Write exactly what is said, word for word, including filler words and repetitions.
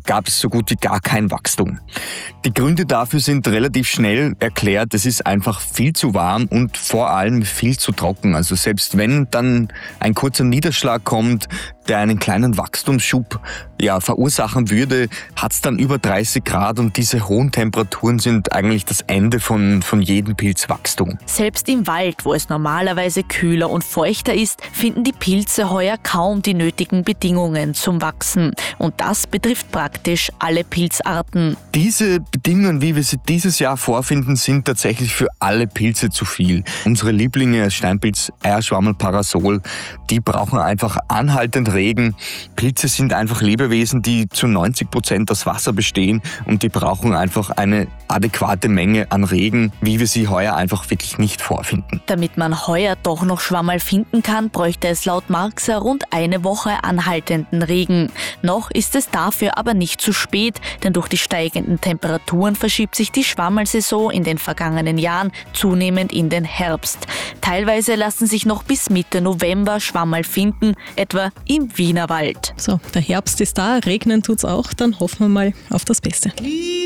gab es so gut wie gar kein Wachstum. Die Gründe dafür sind relativ schnell erklärt. Es ist einfach viel zu warm und vor allem viel zu trocken. Also selbst wenn dann ein kurzer Niederschlag kommt, der einen kleinen Wachstumsschub ja, verursachen würde, hat es dann über dreißig Grad und diese hohen Temperaturen sind eigentlich das Ende von, von jedem Pilzwachstum. Selbst im Wald, wo es normalerweise kühler und feuchter ist, finden die Pilze heuer kaum die nötigen Bedingungen zum Wachsen. Und das betrifft praktisch alle Pilzarten. Diese Bedingungen, wie wir sie dieses Jahr vorfinden, sind tatsächlich für alle Pilze zu viel. Unsere Lieblinge als Steinpilz, Eierschwammerl, Parasol, die brauchen einfach anhaltend Regen. Pilze sind einfach Lebewesen, die zu neunzig Prozent aus Wasser bestehen und die brauchen einfach eine adäquate Menge an Regen, wie wir sie heuer einfach wirklich nicht vorfinden. Damit man heuer doch noch Schwammerl finden kann, bräuchte es laut Marxer rund eine Woche anhaltenden Regen. Noch ist es dafür aber nicht zu spät, denn durch die steigenden Temperaturen verschiebt sich die Schwammerlsaison in den vergangenen Jahren zunehmend in den Herbst. Teilweise lassen sich noch bis Mitte November Schwammerl finden, etwa im Wienerwald. So, der Herbst ist da, regnen tut's auch, dann hoffen wir mal auf das Beste.